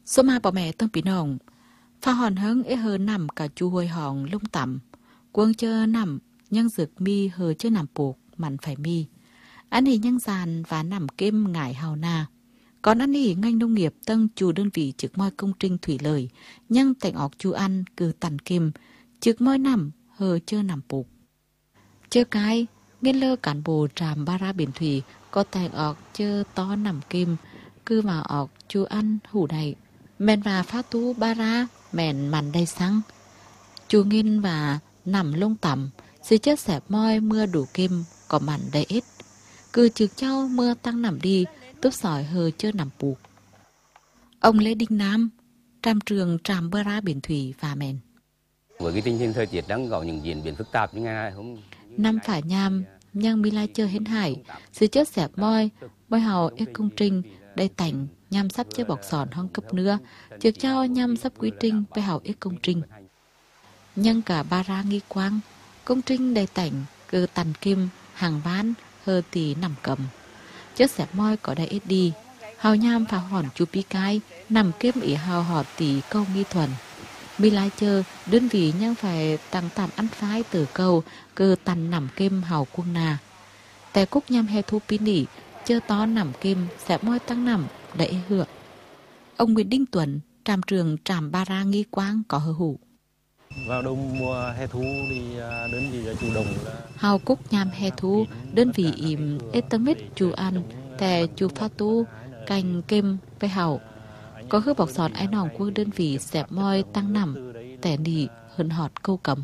Số ma bỏ mẹ tân bị nồng. Pha hòn hứng ế hơ nằm cả chu hồi hòn lung tẩm. Quân chơ nằm, nhân dược mi hơ chơ nằm buộc, mặn phải mi. Anh hì nhân giàn và nằm kim ngải hào na. Còn anh hì ngành nông nghiệp tân chủ đơn vị trực moi công trình thủy lợi, nhân tạnh ọc chu ăn cư tàn kim, trực moi nằm hơ chơ nằm buộc. Chơ cái, nghiên lơ cán bộ tràm ba ra biển thủy, có tạnh ọc chơ to nằm kim, cư mà ọc chu ăn hủ đầy. Mẹn và phá tú ba ra, mẹn mặn đầy xăng. Chu nghiên và nằm lông tẩm, xì chết xẹp moi mưa đủ kim, có mặn đầy ít. Cứ trực châu mưa tăng nằm đi, túp sỏi hờ chơ nằm buộc. Ông Lê Đinh Nam, tràm trường tràm bơ ra biển thủy và mẹn. Với cái tình hình thời tiết đang có những diễn biến phức tạp như ngày nay hôm Năm phải nham, nhưng mi lai chơ hến hải, xì chết xẹp moi hào ếch công trình, đầy tảnh, nhằm sắp chơi bọc sòn hong cấp nữa, trực cho nhằm sắp quy trình với hào ếch công trình. Nhưng cả ba ra nghi quang, công trình đầy tảnh, cơ tàn kim, hàng ván, hơ tí nằm cầm. Chết xẹp moi có đầy ít đi, hào nham phá hòn chú pi cái, nằm kim ý hào họ tí câu nghi thuần. Mi lai chơ, đơn vị nhưng phải tăng tạm ăn phái từ câu, cơ tàn nằm kim hào quân nà. Tè cúc nhằm hè thu pi nỉ, chơ to nằm kim, xẹp moi tăng nằm, đẩy hựa. Ông Nguyễn Đinh Tuấn, tràm trường tràm ba ra nghi quang có hơ hủ. Vào đầu mùa hè thu thì đơn vị đã chủ động là Hào cúc nhằm hè thu, đơn vị im etamit chu ăn, tè chu pha tu, cành kim với hào. Có hư bọc sọt ai nòng quân đơn vị xẹp moi tăng nằm, tè nỉ hơn họt câu cầm.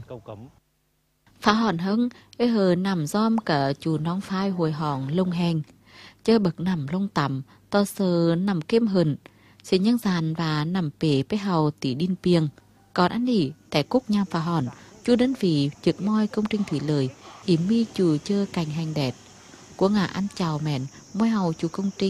Phá hòn hứng, ế hờ nằm giom cả chu nóng phai hồi hòn lông hèn. Chơ bậc nằm lông tầm, to sờ nằm kim hừng, xế nhân giàn và nằm bể với hào tỷ đinh piêng. Còn ăn nỉ, tẻ cúc nham phá hòn, chu đơn vị trực moi công trình thủy lợi, ỉ mi chù chơ cành hành đẹp. Của ngà ăn chào mẹn, moi hào chu công trình.